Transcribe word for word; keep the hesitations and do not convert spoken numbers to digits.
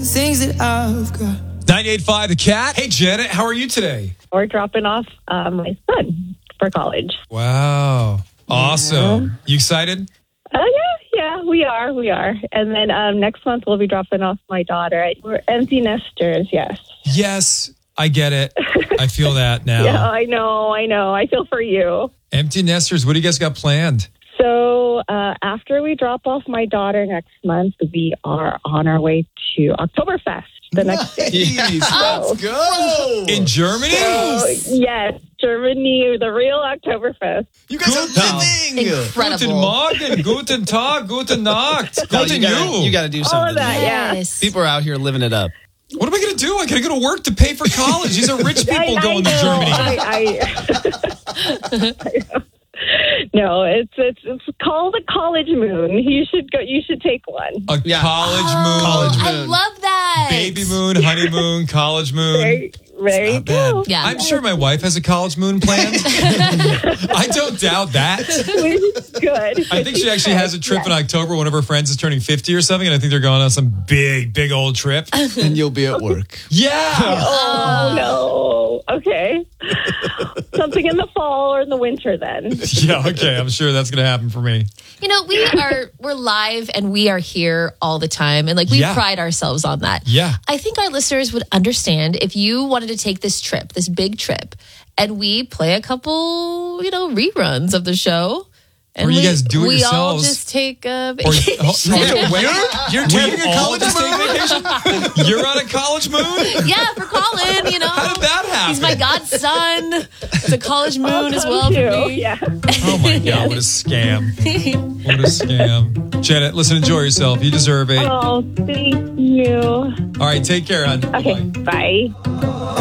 Things that I've got. ninety-eight point five The Cat. Hey, Janet, how are you today? We're dropping off uh, my son for college. Wow. Awesome. Yeah. You excited? Oh, yeah, yeah, we are, we are. And then um, next month we'll be dropping off my daughter. We're empty nesters, yes. Yes, I get it. I feel that now. Yeah, I know, I know. I feel for you. Empty nesters, what do you guys got planned? So uh, after we drop off my daughter next month, we are on our way to Oktoberfest the next day. Let's go. In Germany? So, yes, Germany, the real Oktoberfest. You guys are living. Guten Incredible. Morgen, guten Tag, guten Nacht, No, guten you gotta, you. you gotta do All something. of that, yeah. Yes. People are out here living it up. What am I going to do? I got to go to work to pay for college. These are rich people I, I going know. to Germany. I, I, no, it's it's it's called a college moon. You should go. You should take one. A Yeah. college Oh, moon. College I moon. love that. Baby moon, honeymoon, college moon. There, there you Not bad. go. Yeah. I'm sure my wife has a college moon planned. I don't doubt that. Good. I think she actually has a trip in October. One of her friends is turning fifty or something, and I think they're going on some big, big old trip. And you'll be at work. Yeah. Oh no. Okay. Something in the fall or in the winter then. Yeah, okay. I'm sure that's going to happen for me. You know, we are we're live and we are here all the time, and like we Yeah. pride ourselves on that. Yeah. I think our listeners would understand if you wanted to take this trip, this big trip, and we play a couple, you know, reruns of the show. And Or you we, guys do it we all yourselves. just take a Or, vacation. oh, You're we taking a all college just take vacation? You're on a college moon? Yeah, for Colin, you know. How did that happen? He's my godson. It's a college moon as Come well for too. me. Yeah. Oh my God, what a scam. What a scam. Janet, listen, enjoy yourself. You deserve it. All Oh, thank you. right, take care, hon. Okay. Bye. Bye.